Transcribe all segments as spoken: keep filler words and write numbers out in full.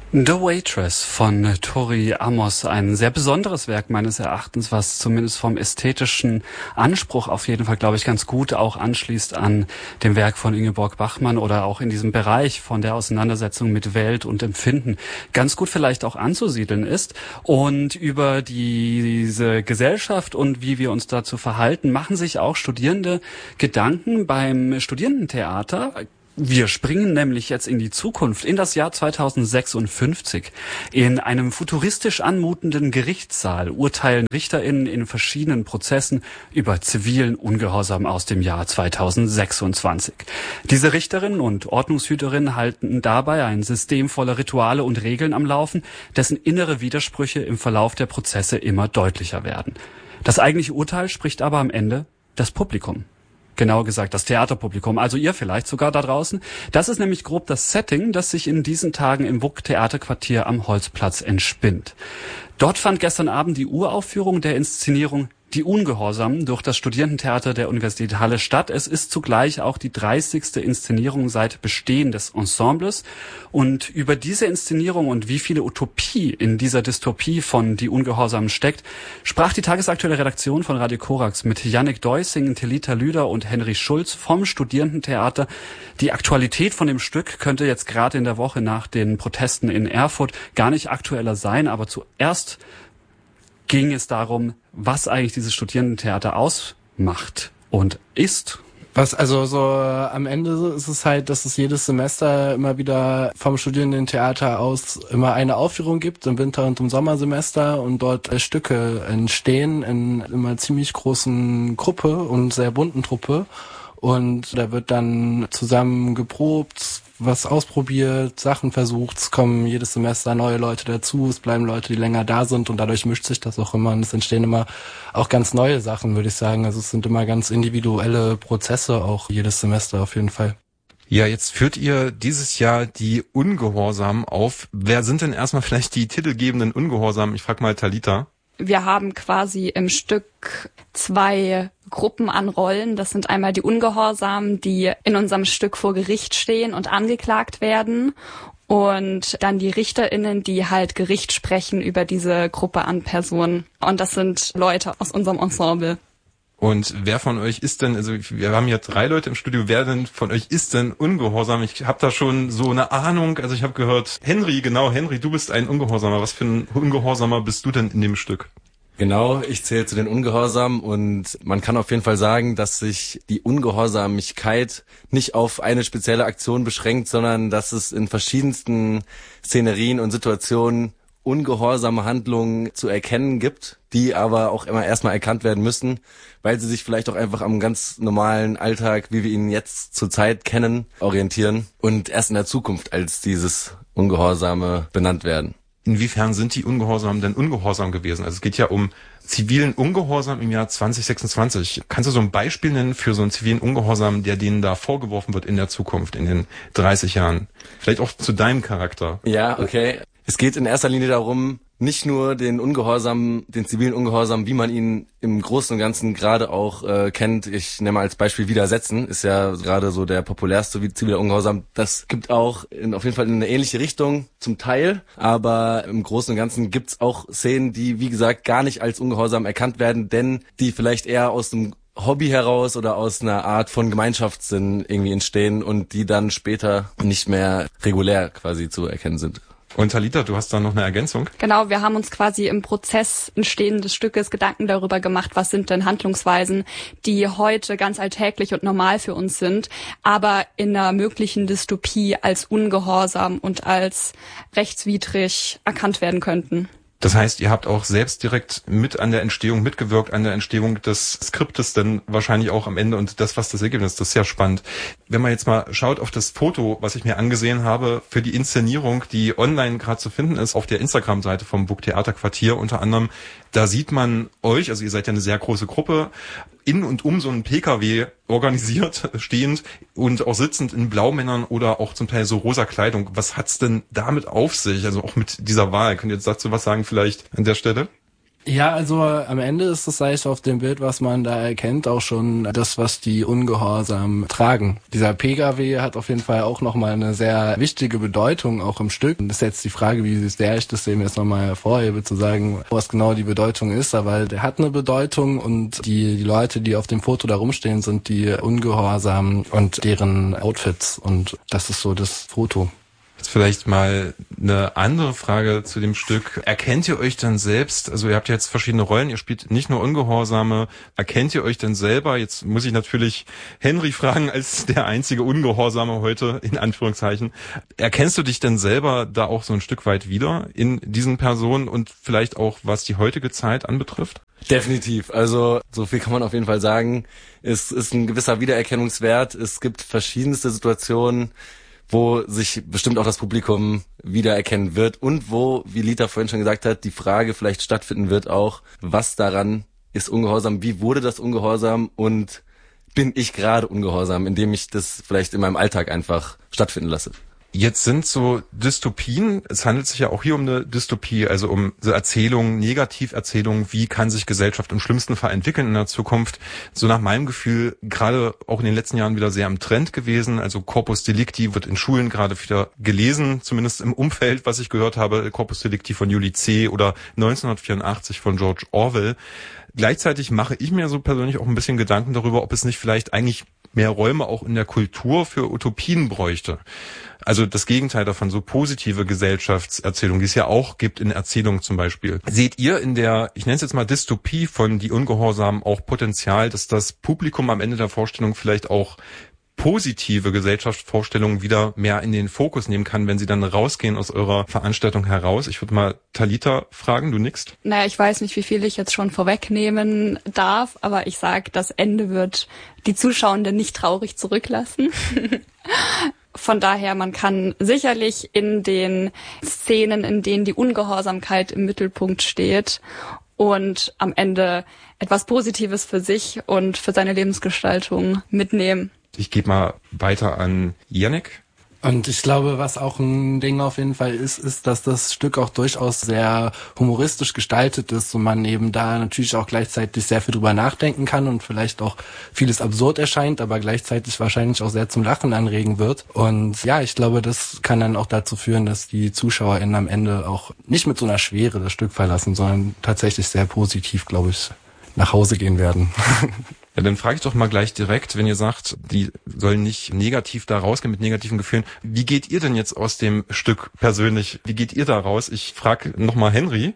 The Waitress von Tori Amos, ein sehr besonderes Werk meines Erachtens, was zumindest vom ästhetischen Anspruch auf jeden Fall, glaube ich, ganz gut auch anschließt an dem Werk von Ingeborg Bachmann oder auch in diesem Bereich von der Auseinandersetzung mit Welt und Empfinden ganz gut vielleicht auch anzusiedeln ist. Und über die, diese Gesellschaft und wie wir uns dazu verhalten, machen sich auch Studierende Gedanken beim Studierendentheater. Wir springen nämlich jetzt in die Zukunft, in das Jahr zweitausendsechsundfünfzig. In einem futuristisch anmutenden Gerichtssaal urteilen RichterInnen in verschiedenen Prozessen über zivilen Ungehorsam aus dem Jahr zweitausendsechsundzwanzig. Diese Richterinnen und Ordnungshüterinnen halten dabei ein System voller Rituale und Regeln am Laufen, dessen innere Widersprüche im Verlauf der Prozesse immer deutlicher werden. Das eigentliche Urteil spricht aber am Ende das Publikum. Genauer gesagt, das Theaterpublikum, also ihr vielleicht sogar da draußen. Das ist nämlich grob das Setting, das sich in diesen Tagen im W U K-Theaterquartier am Holzplatz entspinnt. Dort fand gestern Abend die Uraufführung der Inszenierung Die Ungehorsamen durch das Studierendentheater der Universität Halle statt. Es ist zugleich auch die dreißigste Inszenierung seit Bestehen des Ensembles. Und über diese Inszenierung und wie viele Utopie in dieser Dystopie von Die Ungehorsamen steckt, sprach die tagesaktuelle Redaktion von Radio Korax mit Jannik Deusing, Telita Lüder und Henry Schulz vom Studierendentheater. Die Aktualität von dem Stück könnte jetzt gerade in der Woche nach den Protesten in Erfurt gar nicht aktueller sein, aber zuerst ging es darum, was eigentlich dieses Studierendentheater ausmacht und ist. Was also so äh, am Ende ist es halt, dass es jedes Semester immer wieder vom Studierendentheater aus immer eine Aufführung gibt, im Winter- und im Sommersemester, und dort äh, Stücke entstehen in immer ziemlich großen Gruppe und sehr bunten Truppe. Und da wird dann zusammen geprobt, was ausprobiert, Sachen versucht, es kommen jedes Semester neue Leute dazu, es bleiben Leute, die länger da sind, und dadurch mischt sich das auch immer und es entstehen immer auch ganz neue Sachen, würde ich sagen. Also es sind immer ganz individuelle Prozesse, auch jedes Semester auf jeden Fall. Ja, jetzt führt ihr dieses Jahr die Ungehorsamen auf. Wer sind denn erstmal vielleicht die titelgebenden Ungehorsamen? Ich frage mal Talita. Wir haben quasi im Stück zwei Gruppen an Rollen. Das sind einmal die Ungehorsamen, die in unserem Stück vor Gericht stehen und angeklagt werden. Und dann die RichterInnen, die halt Gericht sprechen über diese Gruppe an Personen. Und das sind Leute aus unserem Ensemble. Und wer von euch ist denn, also wir haben hier drei Leute im Studio, wer denn von euch ist denn ungehorsam? Ich habe da schon so eine Ahnung, also ich habe gehört, Henry, genau, Henry, du bist ein Ungehorsamer. Was für ein Ungehorsamer bist du denn in dem Stück? Genau, ich zähle zu den Ungehorsamen, und man kann auf jeden Fall sagen, dass sich die Ungehorsamigkeit nicht auf eine spezielle Aktion beschränkt, sondern dass es in verschiedensten Szenerien und Situationen ungehorsame Handlungen zu erkennen gibt, die aber auch immer erstmal erkannt werden müssen, weil sie sich vielleicht auch einfach am ganz normalen Alltag, wie wir ihn jetzt zurzeit kennen, orientieren und erst in der Zukunft als dieses Ungehorsame benannt werden. Inwiefern sind die Ungehorsamen denn ungehorsam gewesen? Also es geht ja um zivilen Ungehorsam im Jahr zwanzig sechsundzwanzig. Kannst du so ein Beispiel nennen für so einen zivilen Ungehorsam, der denen da vorgeworfen wird in der Zukunft, in den dreißig Jahren? Vielleicht auch zu deinem Charakter. Ja, okay. Es geht in erster Linie darum, nicht nur den Ungehorsam, den zivilen Ungehorsam, wie man ihn im Großen und Ganzen gerade auch äh, kennt. Ich nehme mal als Beispiel Widersetzen, ist ja gerade so der populärste wie ziviler Ungehorsam. Das gibt auch in, auf jeden Fall in eine ähnliche Richtung zum Teil, aber im Großen und Ganzen gibt's auch Szenen, die wie gesagt gar nicht als Ungehorsam erkannt werden, denn die vielleicht eher aus dem Hobby heraus oder aus einer Art von Gemeinschaftssinn irgendwie entstehen und die dann später nicht mehr regulär quasi zu erkennen sind. Und Talita, du hast da noch eine Ergänzung? Genau, wir haben uns quasi im Prozess Entstehen des Stückes Gedanken darüber gemacht, was sind denn Handlungsweisen, die heute ganz alltäglich und normal für uns sind, aber in einer möglichen Dystopie als ungehorsam und als rechtswidrig erkannt werden könnten. Das heißt, ihr habt auch selbst direkt mit an der Entstehung mitgewirkt, an der Entstehung des Skriptes dann wahrscheinlich auch am Ende und das, was das Ergebnis ist, das ist sehr spannend. Wenn man jetzt mal schaut auf das Foto, was ich mir angesehen habe für die Inszenierung, die online gerade zu finden ist, auf der Instagram-Seite vom W U K-Theaterquartier unter anderem, da sieht man euch, also ihr seid ja eine sehr große Gruppe, in und um so einen P K W organisiert, stehend und auch sitzend in Blaumännern oder auch zum Teil so rosa Kleidung. Was hat's denn damit auf sich? Also auch mit dieser Wahl. Könnt ihr jetzt dazu was sagen vielleicht an der Stelle? Ja, also am Ende ist das, sag ich, auf dem Bild, was man da erkennt, auch schon das, was die ungehorsam tragen. Dieser P K W hat auf jeden Fall auch nochmal eine sehr wichtige Bedeutung auch im Stück. Und das ist jetzt die Frage, wie sehr ich das eben jetzt nochmal hervorhebe, zu sagen, was genau die Bedeutung ist. Aber der hat eine Bedeutung und die, die Leute, die auf dem Foto da rumstehen, sind die Ungehorsam und deren Outfits. Und das ist so das Foto. Jetzt vielleicht mal eine andere Frage zu dem Stück. Erkennt ihr euch dann selbst, also ihr habt ja jetzt verschiedene Rollen, ihr spielt nicht nur Ungehorsame, erkennt ihr euch denn selber, jetzt muss ich natürlich Henry fragen, als der einzige Ungehorsame heute, in Anführungszeichen, erkennst du dich denn selber da auch so ein Stück weit wieder in diesen Personen und vielleicht auch, was die heutige Zeit anbetrifft? Definitiv. Also so viel kann man auf jeden Fall sagen. Es ist ein gewisser Wiedererkennungswert. Es gibt verschiedenste Situationen, wo sich bestimmt auch das Publikum wiedererkennen wird und wo, wie Lita vorhin schon gesagt hat, die Frage vielleicht stattfinden wird auch, was daran ist ungehorsam, wie wurde das ungehorsam und bin ich gerade ungehorsam, indem ich das vielleicht in meinem Alltag einfach stattfinden lasse. Jetzt sind so Dystopien, es handelt sich ja auch hier um eine Dystopie, also um so Erzählungen, Negativerzählungen, wie kann sich Gesellschaft im schlimmsten Fall entwickeln in der Zukunft. So nach meinem Gefühl gerade auch in den letzten Jahren wieder sehr im Trend gewesen. Also Corpus Delicti wird in Schulen gerade wieder gelesen, zumindest im Umfeld, was ich gehört habe. Corpus Delicti von Julie C. oder neunzehnhundertvierundachtzig von George Orwell. Gleichzeitig mache ich mir so persönlich auch ein bisschen Gedanken darüber, ob es nicht vielleicht eigentlich mehr Räume auch in der Kultur für Utopien bräuchte. Also das Gegenteil davon, so positive Gesellschaftserzählungen, die es ja auch gibt in Erzählungen zum Beispiel. Seht ihr in der, ich nenne es jetzt mal Dystopie von Die Ungehorsamen auch Potenzial, dass das Publikum am Ende der Vorstellung vielleicht auch positive Gesellschaftsvorstellungen wieder mehr in den Fokus nehmen kann, wenn sie dann rausgehen aus eurer Veranstaltung heraus? Ich würde mal Talita fragen, du nickst. Naja, ich weiß nicht, wie viel ich jetzt schon vorwegnehmen darf, aber ich sage, das Ende wird die Zuschauenden nicht traurig zurücklassen. Von daher, man kann sicherlich in den Szenen, in denen die Ungehorsamkeit im Mittelpunkt steht und am Ende etwas Positives für sich und für seine Lebensgestaltung mitnehmen. Ich gebe mal weiter an Yannick. Und ich glaube, was auch ein Ding auf jeden Fall ist, ist, dass das Stück auch durchaus sehr humoristisch gestaltet ist und man eben da natürlich auch gleichzeitig sehr viel drüber nachdenken kann und vielleicht auch vieles absurd erscheint, aber gleichzeitig wahrscheinlich auch sehr zum Lachen anregen wird. Und ja, ich glaube, das kann dann auch dazu führen, dass die ZuschauerInnen am Ende auch nicht mit so einer Schwere das Stück verlassen, sondern tatsächlich sehr positiv, glaube ich, nach Hause gehen werden. Ja, dann frage ich doch mal gleich direkt, wenn ihr sagt, die sollen nicht negativ da rausgehen mit negativen Gefühlen. Wie geht ihr denn jetzt aus dem Stück persönlich? Wie geht ihr da raus? Ich frage nochmal Henry.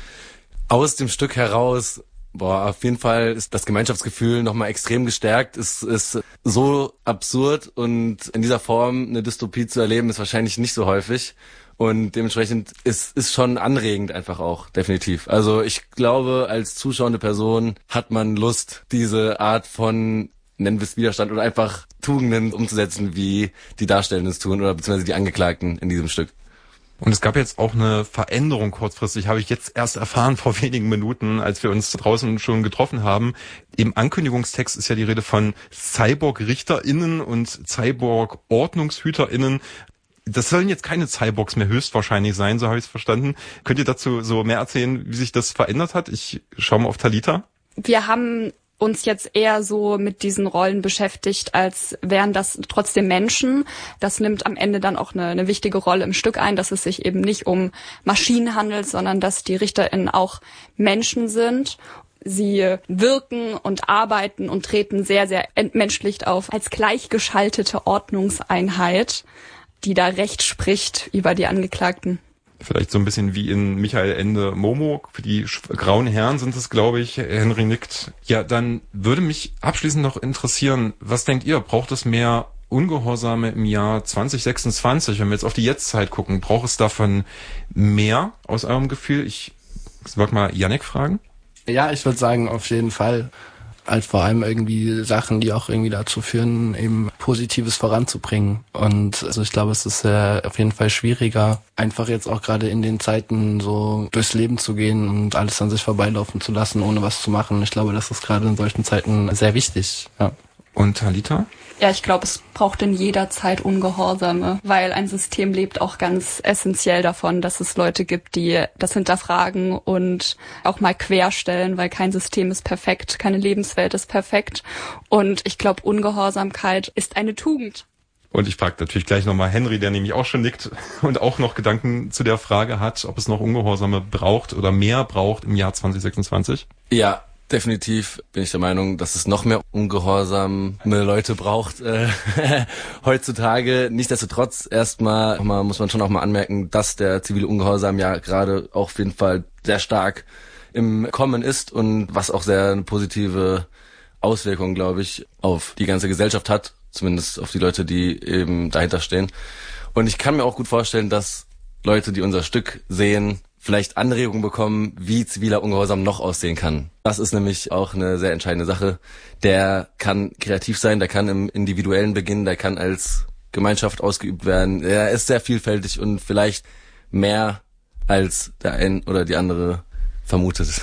Aus dem Stück heraus, boah, auf jeden Fall ist das Gemeinschaftsgefühl nochmal extrem gestärkt. Es ist so absurd und in dieser Form eine Dystopie zu erleben, ist wahrscheinlich nicht so häufig. Und dementsprechend ist ist schon anregend einfach auch, definitiv. Also ich glaube, als zuschauende Person hat man Lust, diese Art von, nennen wir es Widerstand oder einfach Tugenden umzusetzen, wie die Darstellenden es tun oder beziehungsweise die Angeklagten in diesem Stück. Und es gab jetzt auch eine Veränderung kurzfristig, habe ich jetzt erst erfahren vor wenigen Minuten, als wir uns draußen schon getroffen haben. Im Ankündigungstext ist ja die Rede von Cyborg-RichterInnen und Cyborg-OrdnungshüterInnen. Das sollen jetzt keine Cyborgs mehr höchstwahrscheinlich sein, so habe ich es verstanden. Könnt ihr dazu so mehr erzählen, wie sich das verändert hat? Ich schaue mal auf Talita. Wir haben uns jetzt eher so mit diesen Rollen beschäftigt, als wären das trotzdem Menschen. Das nimmt am Ende dann auch eine, eine wichtige Rolle im Stück ein, dass es sich eben nicht um Maschinen handelt, sondern dass die RichterInnen auch Menschen sind. Sie wirken und arbeiten und treten sehr, sehr entmenschlicht auf als gleichgeschaltete Ordnungseinheit, die da Recht spricht über die Angeklagten. Vielleicht so ein bisschen wie in Michael Ende Momo. Für die grauen Herren sind es, glaube ich. Henry nickt. Ja, dann würde mich abschließend noch interessieren, was denkt ihr? Braucht es mehr Ungehorsame im Jahr zwanzig sechsundzwanzig? Wenn wir jetzt auf die Jetztzeit gucken, braucht es davon mehr aus eurem Gefühl? Ich wollte mal Yannick fragen. Ja, ich würde sagen, auf jeden Fall. Halt vor allem irgendwie Sachen, die auch irgendwie dazu führen, eben Positives voranzubringen. Und also ich glaube, es ist äh, auf jeden Fall schwieriger, einfach jetzt auch gerade in den Zeiten so durchs Leben zu gehen und alles an sich vorbeilaufen zu lassen, ohne was zu machen. Ich glaube, das ist gerade in solchen Zeiten sehr wichtig. Ja. Und Talita? Ja, ich glaube, es braucht in jeder Zeit Ungehorsame, weil ein System lebt auch ganz essentiell davon, dass es Leute gibt, die das hinterfragen und auch mal querstellen, weil kein System ist perfekt, keine Lebenswelt ist perfekt. Und ich glaube, Ungehorsamkeit ist eine Tugend. Und ich frage natürlich gleich nochmal Henry, der nämlich auch schon nickt und auch noch Gedanken zu der Frage hat, ob es noch Ungehorsame braucht oder mehr braucht im Jahr zwanzig sechsundzwanzig. Ja, definitiv bin ich der Meinung, dass es noch mehr ungehorsame Leute braucht äh, heutzutage. Nichtsdestotrotz erstmal mal, muss man schon auch mal anmerken, dass der zivile Ungehorsam ja gerade auch auf jeden Fall sehr stark im Kommen ist und was auch sehr eine positive Auswirkung, glaube ich, auf die ganze Gesellschaft hat. Zumindest auf die Leute, die eben dahinter stehen. Und ich kann mir auch gut vorstellen, dass Leute, die unser Stück sehen, vielleicht Anregungen bekommen, wie ziviler Ungehorsam noch aussehen kann. Das ist nämlich auch eine sehr entscheidende Sache. Der kann kreativ sein, der kann im Individuellen beginnen, der kann als Gemeinschaft ausgeübt werden. Er ist sehr vielfältig und vielleicht mehr als der ein oder die andere vermutet.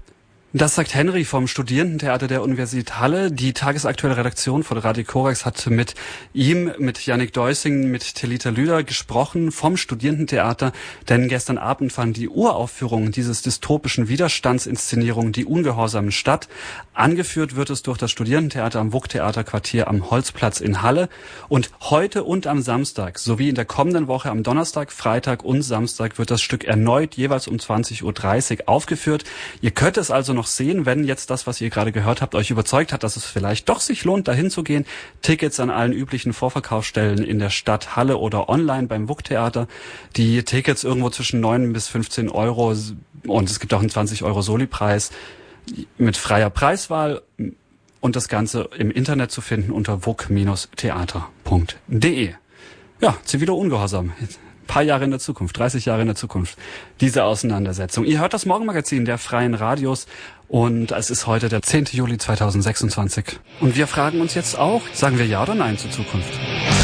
Das sagt Henry vom Studierendentheater der Universität Halle. Die tagesaktuelle Redaktion von Radio Korax hat mit ihm, mit Yannick Deusing, mit Telita Lüder gesprochen vom Studierendentheater, denn gestern Abend fand die Uraufführung dieses dystopischen Widerstandsinszenierung Die Ungehorsamen statt. Angeführt wird es durch das Studierendentheater am W U K-Theaterquartier am Holzplatz in Halle. Und heute und am Samstag sowie in der kommenden Woche am Donnerstag, Freitag und Samstag wird das Stück erneut jeweils um zwanzig Uhr dreißig aufgeführt. Ihr könnt es also noch sehen, wenn jetzt das, was ihr gerade gehört habt, euch überzeugt hat, dass es vielleicht doch sich lohnt, dahin zu gehen. Tickets an allen üblichen Vorverkaufsstellen in der Stadt Halle oder online beim W U K-Theater. Die Tickets irgendwo zwischen neun bis fünfzehn Euro und es gibt auch einen zwanzig Euro Soli-Preis mit freier Preiswahl und das Ganze im Internet zu finden unter w u k theater punkt d e. Ja, ziviler Ungehorsam. Paar Jahre in der Zukunft, dreißig Jahre in der Zukunft, diese Auseinandersetzung. Ihr hört das Morgenmagazin der Freien Radios und es ist heute der zehnten Juli zweitausendsechsundzwanzig. Und wir fragen uns jetzt auch, sagen wir ja oder nein zur Zukunft?